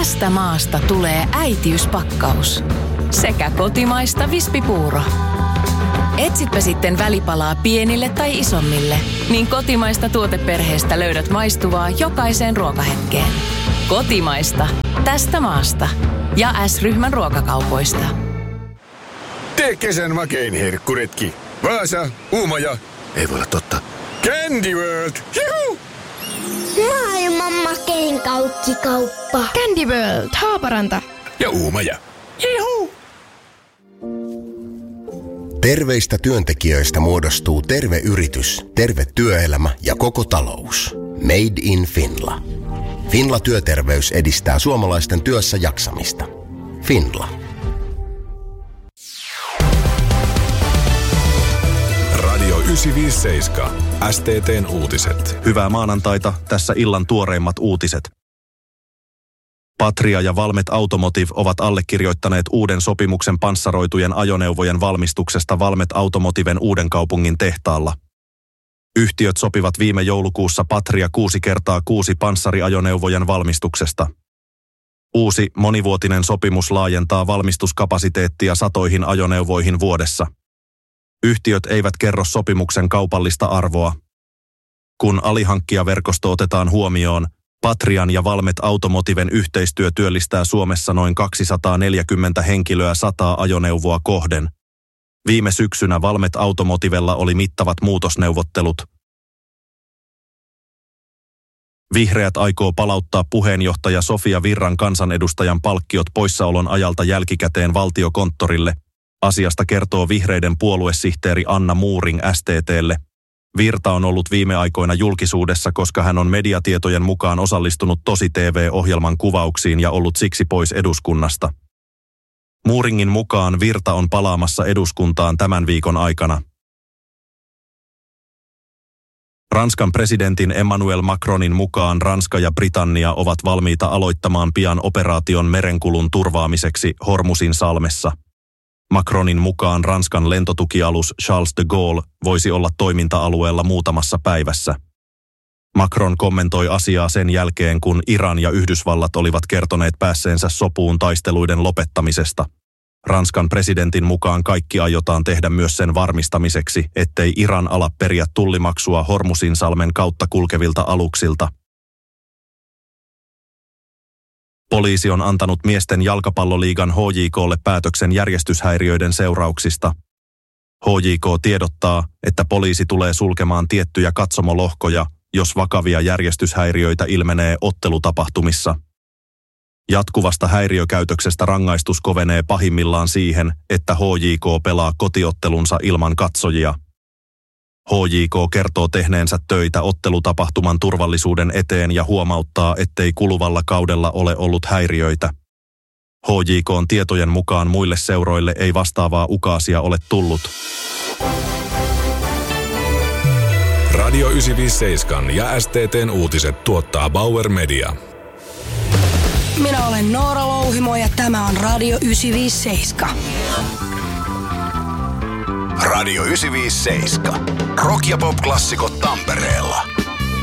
Tästä maasta tulee äitiyspakkaus. Sekä kotimaista vispipuuro. Etsipä sitten välipalaa pienille tai isommille, niin kotimaista tuoteperheestä löydät maistuvaa jokaiseen ruokahetkeen. Kotimaista. Tästä maasta. Ja S-ryhmän ruokakaupoista. Tee kesän makein herkkuretki. Vaasa, Uumaja. Ei voi olla totta. Candy World! Juhu! Maailman makein kauppikauppa. Candy World, Haaparanta. Ja Uumaja. Juhu! Terveistä työntekijöistä muodostuu terve yritys, terve työelämä ja koko talous. Made in Finla. Finla Työterveys edistää suomalaisten työssä jaksamista. Finla. Radio 957. STT:n uutiset. Hyvää maanantaita, tässä illan tuoreimmat uutiset. Patria ja Valmet Automotive ovat allekirjoittaneet uuden sopimuksen panssaroitujen ajoneuvojen valmistuksesta Valmet Automotiven Uudenkaupungin tehtaalla. Yhtiöt sopivat viime joulukuussa Patria 6x6 panssariajoneuvojen valmistuksesta. Uusi monivuotinen sopimus laajentaa valmistuskapasiteettia satoihin ajoneuvoihin vuodessa. Yhtiöt eivät kerro sopimuksen kaupallista arvoa. Kun alihankkijaverkosto otetaan huomioon, Patrian ja Valmet Automotiven yhteistyö työllistää Suomessa noin 240 henkilöä 100 ajoneuvoa kohden. Viime syksynä Valmet Automotivella oli mittavat muutosneuvottelut. Vihreät aikoo palauttaa puheenjohtaja Sofia Virran kansanedustajan palkkiot poissaolon ajalta jälkikäteen Valtiokonttorille. Asiasta kertoo vihreiden puoluesihteeri Anna Muuring STT:lle. Virta on ollut viime aikoina julkisuudessa, koska hän on mediatietojen mukaan osallistunut Tosi-TV-ohjelman kuvauksiin ja ollut siksi pois eduskunnasta. Muuringin mukaan Virta on palaamassa eduskuntaan tämän viikon aikana. Ranskan presidentin Emmanuel Macronin mukaan Ranska ja Britannia ovat valmiita aloittamaan pian operaation merenkulun turvaamiseksi Hormusin salmessa. Macronin mukaan Ranskan lentotukialus Charles de Gaulle voisi olla toiminta-alueella muutamassa päivässä. Macron kommentoi asiaa sen jälkeen, kun Iran ja Yhdysvallat olivat kertoneet päässeensä sopuun taisteluiden lopettamisesta. Ranskan presidentin mukaan kaikki aiotaan tehdä myös sen varmistamiseksi, ettei Iran ala periä tullimaksua Hormusinsalmen kautta kulkevilta aluksilta. Poliisi on antanut miesten jalkapalloliigan HJK:lle päätöksen järjestyshäiriöiden seurauksista. HJK tiedottaa, että poliisi tulee sulkemaan tiettyjä katsomolohkoja, jos vakavia järjestyshäiriöitä ilmenee ottelutapahtumissa. Jatkuvasta häiriökäytöksestä rangaistus kovenee pahimmillaan siihen, että HJK pelaa kotiottelunsa ilman katsojia. HJK kertoo tehneensä töitä ottelutapahtuman turvallisuuden eteen ja huomauttaa, ettei kuluvalla kaudella ole ollut häiriöitä. HJK:n tietojen mukaan muille seuroille ei vastaavaa ukaasia ole tullut. Radio 957 ja STT:n uutiset tuottaa Bauer Media. Minä olen Noora Louhimo ja tämä on Radio 957. Radio 957. Rock- ja pop-klassikot Tampereella.